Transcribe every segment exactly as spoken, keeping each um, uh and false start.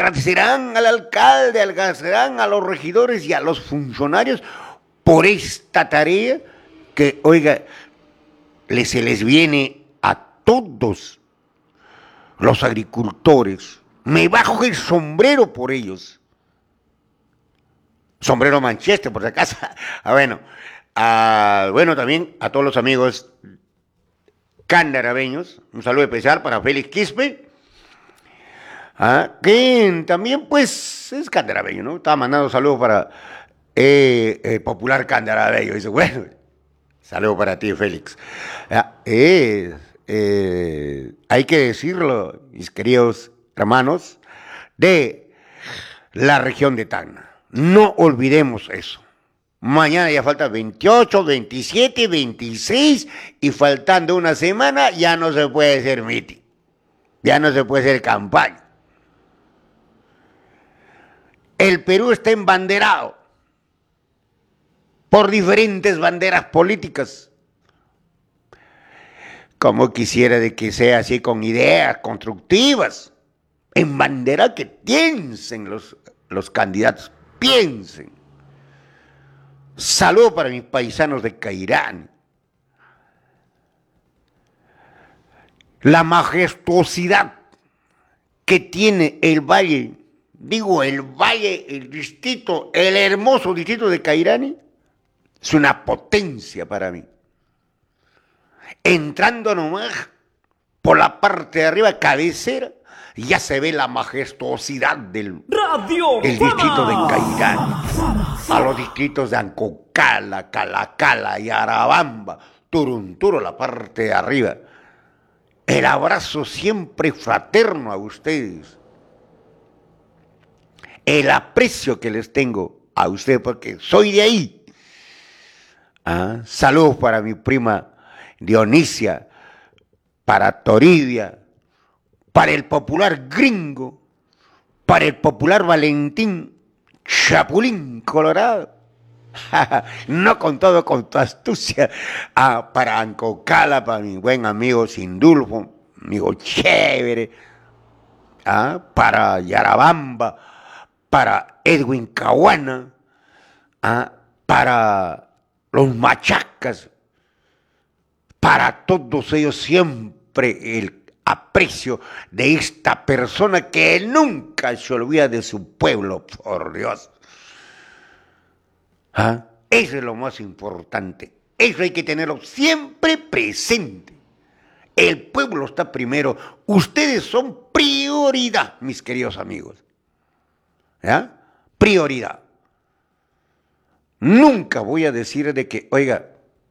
agradecerán al alcalde, agradecerán a los regidores y a los funcionarios por esta tarea que, oiga, se les viene a todos los agricultores. Me bajo el sombrero por ellos. Sombrero Manchester, por si acaso. Ah, bueno, ah, bueno, también a todos los amigos candarabeños, un saludo especial para Félix Quispe, ah, que también pues es candarabeño, ¿no? Estaba mandando saludos para eh, el popular candarabeño. Dice, bueno, saludo para ti, Félix. Ah, eh, eh, hay que decirlo, mis queridos hermanos, de la región de Tacna. No olvidemos eso. Mañana ya falta veintiocho, veintisiete, veintiséis y faltando una semana ya no se puede hacer mitin, ya no se puede hacer campaña. El Perú está embanderado por diferentes banderas políticas. Como quisiera de que sea así con ideas constructivas. Embanderado, que piensen los, los candidatos, piensen. Saludo para mis paisanos de Cairán. La majestuosidad que tiene el valle, digo el valle, el distrito, el hermoso distrito de Cairán, es una potencia para mí. Entrando nomás por la parte de arriba, cabecera, ya se ve la majestuosidad del Radio el distrito de Cairán. A los distritos de Ancocala, Calacala y Arabamba, Turunturo, la parte de arriba. El abrazo siempre fraterno a ustedes. El aprecio que les tengo a ustedes, porque soy de ahí. ¿Ah? Saludos para mi prima Dionisia, para Toribia, para el popular Gringo, para el popular Valentín Chapulín Colorado, no con todo, con tu astucia, ah, para Ancocala, para mi buen amigo Sindulfo, amigo chévere, ah, para Yarabamba, para Edwin Caguana, ah, para los Machacas, para todos ellos siempre el aprecio de esta persona que nunca se olvida de su pueblo, por Dios. ¿Ah? Eso es lo más importante. Eso hay que tenerlo siempre presente. El pueblo está primero. Ustedes son prioridad, mis queridos amigos. ¿Ya? Prioridad. Nunca voy a decir de que, oiga,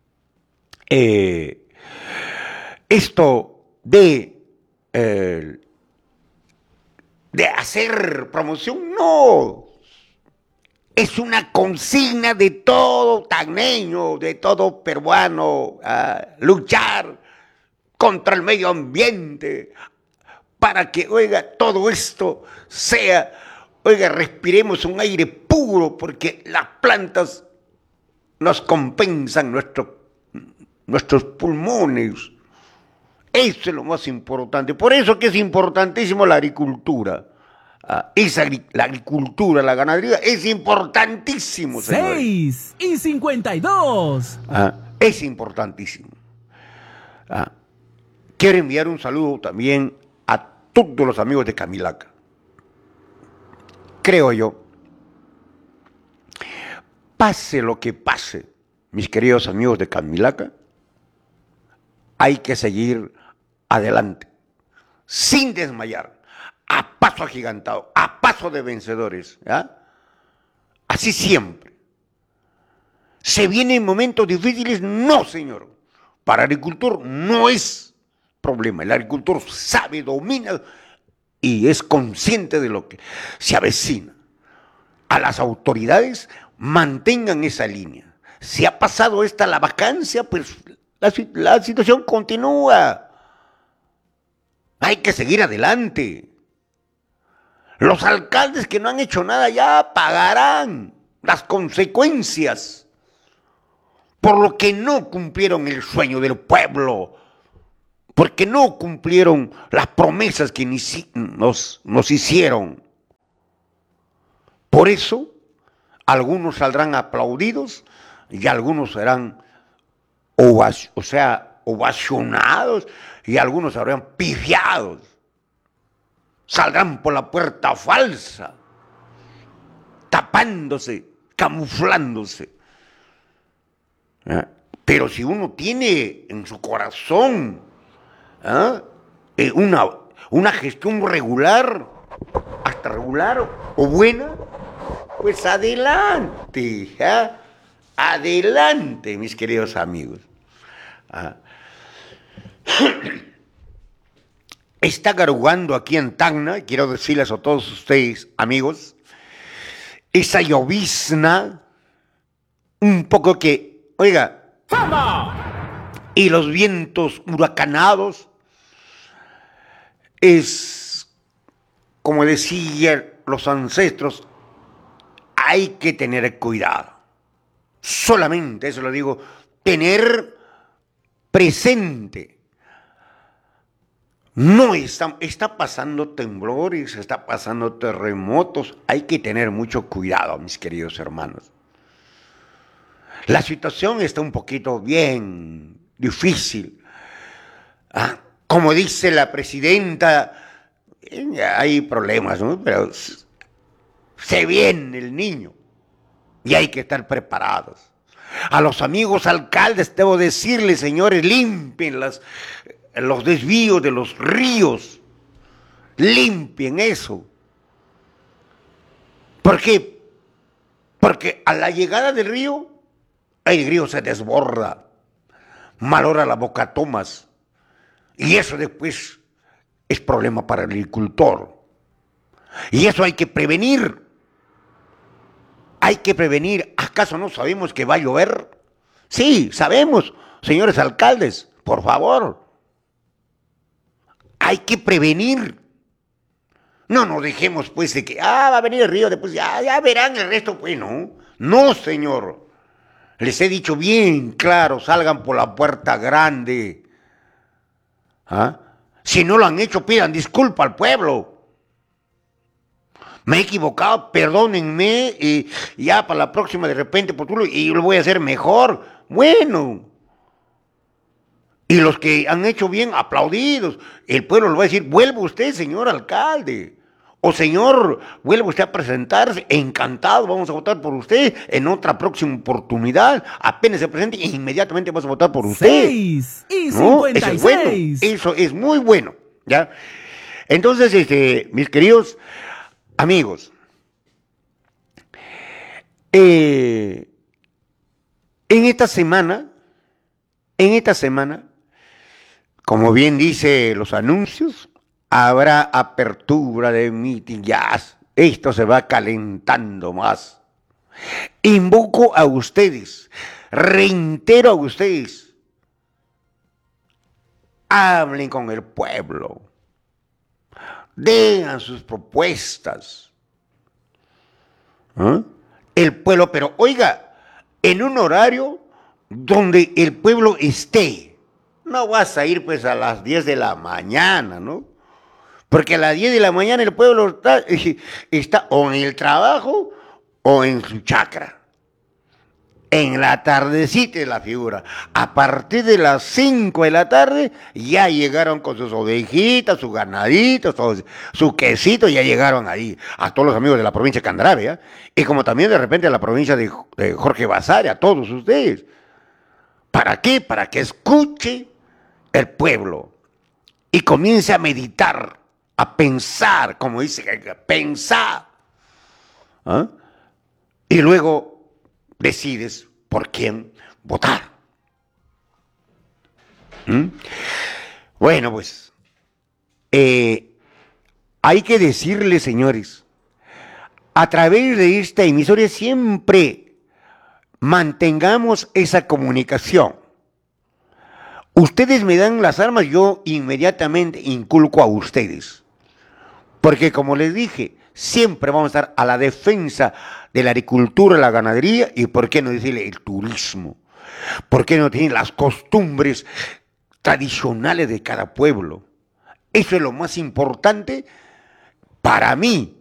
eh, esto de Eh, de hacer promoción, no. Es una consigna de todo tagneño, de todo peruano, uh, luchar contra el medio ambiente para que, oiga, todo esto sea, oiga, respiremos un aire puro, porque las plantas nos compensan nuestro, nuestros pulmones. Eso es lo más importante. Por eso que es importantísimo la agricultura. Ah, esa, la agricultura, la ganadería, es importantísimo, señores. seis y cincuenta y dos. Ah, es importantísimo. Ah, quiero enviar un saludo también a todos los amigos de Camilaca. Creo yo, pase lo que pase, mis queridos amigos de Camilaca, hay que seguir adelante, sin desmayar, a paso agigantado, a paso de vencedores, ¿ya? Así siempre. ¿Se vienen momentos difíciles? No, señor. Para el agricultor no es problema. El agricultor sabe, domina y es consciente de lo que se avecina. A las autoridades, mantengan esa línea. Si ha pasado esta la vacancia, pues la, la situación continúa. Hay que seguir adelante. Los alcaldes que no han hecho nada ya pagarán las consecuencias por lo que no cumplieron el sueño del pueblo, porque no cumplieron las promesas que nos, nos hicieron. Por eso, algunos saldrán aplaudidos y algunos serán ovac- o sea, ovacionados y algunos serán pifiados. Saldrán por la puerta falsa, tapándose, camuflándose. ¿Eh? Pero si uno tiene en su corazón ¿eh? Eh, una, una gestión regular, hasta regular o buena, pues adelante, ¿eh? Adelante, mis queridos amigos. ¿Ah? Está garugando aquí en Tacna, quiero decirles a todos ustedes, amigos, esa llovizna, un poco que, oiga, y los vientos huracanados, es, como decían los ancestros, hay que tener cuidado. Solamente, eso lo digo, tener presente. No está, está pasando temblores, está pasando terremotos. Hay que tener mucho cuidado, mis queridos hermanos. La situación está un poquito bien difícil. ¿Ah? Como dice la presidenta, eh, hay problemas, ¿no? Pero se viene el niño y hay que estar preparados. A los amigos alcaldes debo decirles, señores, limpien las... los desvíos de los ríos, limpien eso. ¿Por qué? Porque a la llegada del río, el río se desborda, malora la boca tomas, y eso después es problema para el agricultor. Y eso hay que prevenir. Hay que prevenir. ¿Acaso no sabemos que va a llover? Sí, sabemos, señores alcaldes, por favor. Hay que prevenir. No nos dejemos pues de que, ah, va a venir el río, después ya, ya verán el resto, pues no. No, señor. Les he dicho bien claro, salgan por la puerta grande. ¿Ah? Si no lo han hecho, pidan disculpa al pueblo. Me he equivocado, perdónenme, y ya para la próxima de repente, pues, y lo voy a hacer mejor. Bueno. Y los que han hecho bien, aplaudidos. El pueblo le va a decir, vuelva usted, señor alcalde. O señor, vuelva usted a presentarse. Encantado, vamos a votar por usted en otra próxima oportunidad. Apenas se presente, inmediatamente vamos a votar por usted. seis y ¿No? cincuenta y Eso es bueno. seis. Eso es muy bueno. ¿Ya? Entonces, este, mis queridos amigos, eh, en esta semana, en esta semana, como bien dice los anuncios, habrá apertura de meeting, ya, esto se va calentando más. Invoco a ustedes, reitero a ustedes, hablen con el pueblo, den sus propuestas. ¿Ah? El pueblo, pero oiga, en un horario donde el pueblo esté. No vas a ir pues a las diez de la mañana, ¿no? Porque a las diez de la mañana el pueblo está, está o en el trabajo o en su chacra. En la tardecita de la figura. A partir de las cinco de la tarde ya llegaron con sus ovejitas, sus ganaditos, su, su quesito, ya llegaron ahí. A todos los amigos de la provincia de Candarave, ¿eh? Y como también de repente a la provincia de, de Jorge Basadre, a todos ustedes. ¿Para qué? Para que escuche el pueblo y comience a meditar, a pensar, como dice, pensar. ¿Ah? Y luego decides por quién votar. ¿Mm? Bueno, pues, eh, hay que decirle, señores, a través de esta emisora siempre mantengamos esa comunicación. Ustedes me dan las armas, yo inmediatamente inculco a ustedes. Porque como les dije, siempre vamos a estar a la defensa de la agricultura, la ganadería y, ¿por qué no decirle, el turismo? ¿Por qué no tienen las costumbres tradicionales de cada pueblo? Eso es lo más importante para mí,